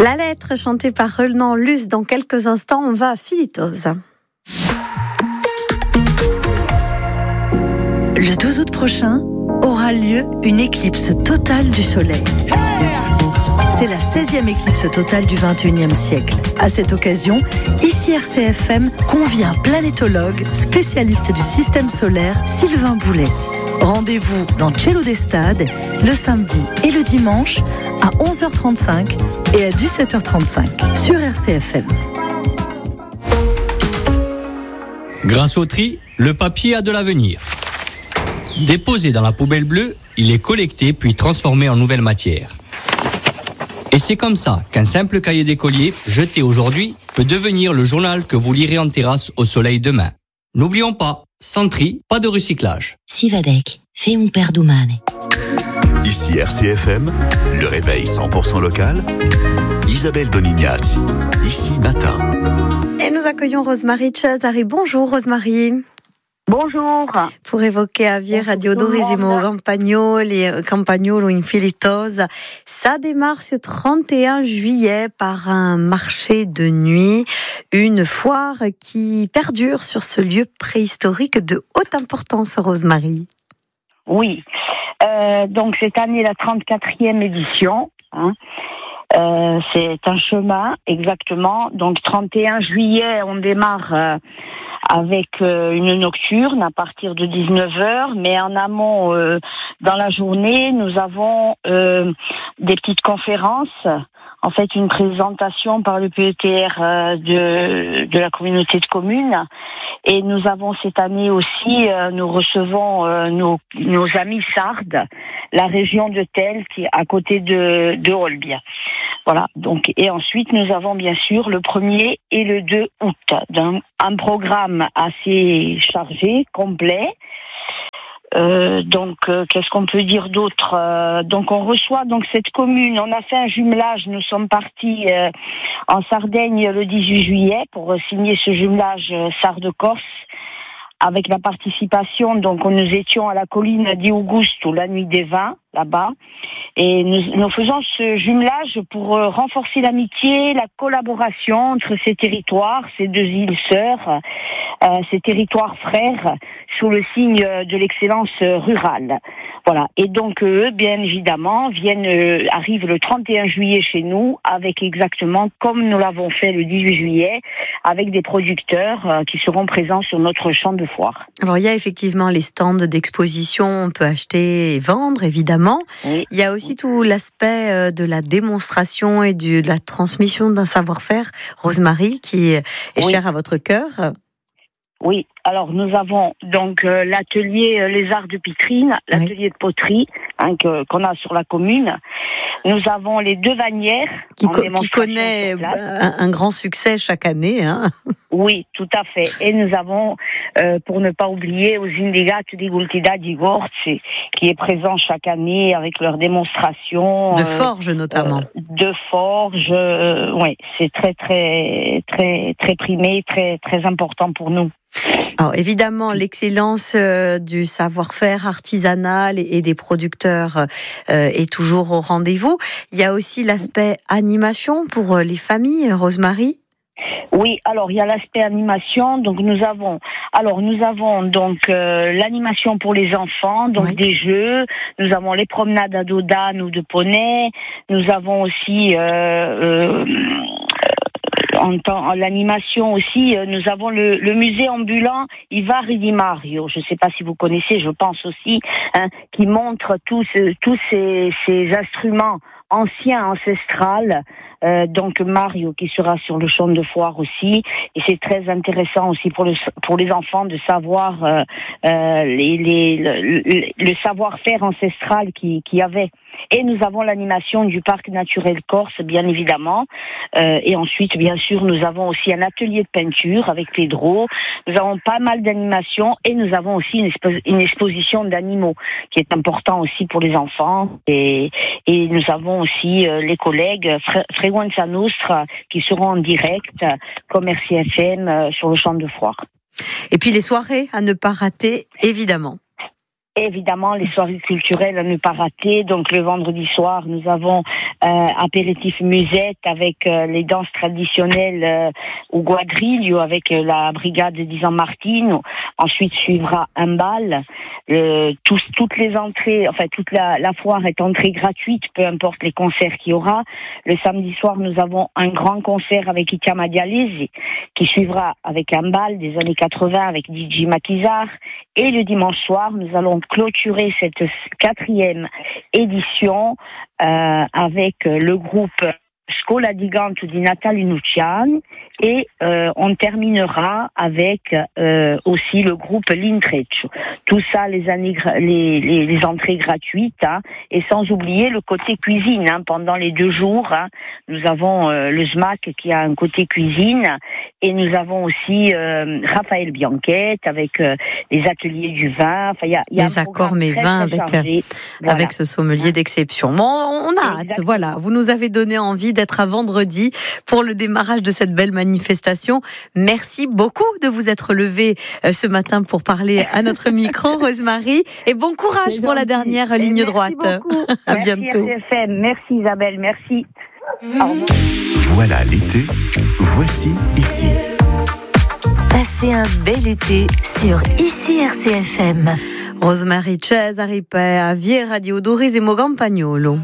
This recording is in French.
La lettre chantée par Renan Luce. Dans quelques instants, on va à Philitoz. Le 12 août prochain aura lieu une éclipse totale du soleil. C'est la 16e éclipse totale du 21e siècle. À cette occasion, ici RCFM convie un planétologue spécialiste du système solaire, Sylvain Boulet. Rendez-vous dans Cielo d'Estade le samedi et le dimanche à 11h35 et à 17h35 sur RCFM. Grâce au tri, le papier a de l'avenir. Déposé dans la poubelle bleue, il est collecté puis transformé en nouvelle matière. Et c'est comme ça qu'un simple cahier d'écolier, jeté aujourd'hui, peut devenir le journal que vous lirez en terrasse au soleil demain. N'oublions pas, sans tri, pas de recyclage. Sivadec, fais un perdomane. Ici RCFM, le réveil 100% local. Isabelle Donignazzi, ici matin. Et nous accueillons Rosemary Cesari. Bonjour Rosemary. Bonjour. Pour évoquer a Via Radio Dorisimo Campagnolo in Philitoz. Ça démarre ce 31 juillet par un marché de nuit, une foire qui perdure sur ce lieu préhistorique de haute importance, Rosemary. Oui, donc cette année la 34e édition. C'est un chemin, exactement. Donc 31 juillet, on démarre avec une nocturne à partir de 19h, mais en amont, dans la journée, nous avons des petites conférences. En fait, une présentation par le PETR de la communauté de communes. Et nous avons cette année aussi, nous recevons nos amis sardes, la région de Tel, qui est à côté de Olbia. Voilà. Donc, et ensuite, nous avons bien sûr le 1er et le 2 août. Un programme assez chargé, complet. Qu'est-ce qu'on peut dire d'autre? Donc on reçoit cette commune, on a fait un jumelage, nous sommes partis en Sardaigne le 18 juillet pour signer ce jumelage Sarde-Corse avec la participation, donc nous étions à la colline di Augusto la nuit des vins là-bas, et nous faisons ce jumelage pour renforcer l'amitié, la collaboration entre ces territoires, ces deux îles sœurs, ces territoires frères, sous le signe de l'excellence rurale. Voilà. Et donc eux, bien évidemment, arrivent le 31 juillet chez nous, avec exactement comme nous l'avons fait le 18 juillet, avec des producteurs qui seront présents sur notre champ de foire. Alors il y a effectivement les stands d'exposition, on peut acheter et vendre évidemment. Oui. Il y a aussi tout l'aspect de la démonstration et de la transmission d'un savoir-faire, Rosemary, qui est cher à votre cœur. Oui, alors nous avons donc l'atelier Les Arts de Pitrine, l'atelier de poterie qu'on a sur la commune. Nous avons les deux vannières qui connaît un grand succès chaque année. Oui, tout à fait. Et nous avons, pour ne pas oublier, aux Indigato di Gultida di Gorzi, qui est présent chaque année avec leurs démonstrations. De forge notamment. De forge, oui, c'est très, très, très, très primé, très, très important pour nous. Alors évidemment, l'excellence du savoir-faire artisanal et des producteurs est toujours au rendez-vous. Il y a aussi l'aspect animation pour les familles, Rosemary. Oui, alors il y a l'aspect animation. Donc nous avons l'animation pour les enfants, donc des jeux. Nous avons les promenades à dos d'âne ou de poney. Nous avons aussi l'animation aussi, nous avons le musée ambulant Ivari di Mario, je ne sais pas si vous connaissez, je pense aussi, qui montre tous ces instruments anciens, ancestrales, donc Mario qui sera sur le champ de foire aussi, et c'est très intéressant aussi pour les enfants de savoir le savoir-faire ancestral qu'il y avait. Et nous avons l'animation du parc naturel corse, bien évidemment, et ensuite, bien sûr, nous avons aussi un atelier de peinture avec les draws. Nous avons pas mal d'animations et nous avons aussi une exposition d'animaux qui est important aussi pour les enfants. Et nous avons aussi les collègues Frequenza Nostra qui seront en direct comme RCFM sur le champ de foire. Et puis les soirées à ne pas rater, évidemment. Évidemment, les soirées culturelles à ne pas rater. Donc le vendredi soir, nous avons apéritif musette avec les danses traditionnelles au quadrille avec la brigade de San Martino. Ensuite suivra un bal. Toutes les entrées, enfin toute la foire est entrée gratuite, peu importe les concerts qu'il y aura. Le samedi soir, nous avons un grand concert avec Itiama Dialesi qui suivra avec un bal des années 80 avec DJ Maquisard. Et le dimanche soir, nous allons clôturer cette 4e édition avec le groupe Scola di Ganto di Natale Nucciani et on terminera avec aussi le groupe L'Intreccio. Tout ça, les entrées gratuites, hein, et sans oublier le côté cuisine. Hein. Pendant les 2 jours, hein, nous avons le SMAC qui a un côté cuisine et nous avons aussi Raphaël Bianchette avec les ateliers du vin. Enfin, y a les accords mais vins avec ce sommelier d'exception. Bon, on a hâte. Voilà, vous nous avez donné envie d'être à vendredi pour le démarrage de cette belle manifestation. Merci beaucoup de vous être levé ce matin pour parler à notre micro, Rosemarie, et bon courage pour la dernière ligne droite. À bientôt. Merci RCFM, merci Isabelle, merci. Au revoir. Voilà l'été, voici ici. Passez un bel été sur Ici RCFM. Rosemarie Cesari per Via Radio d'Orisimo Campagnolo.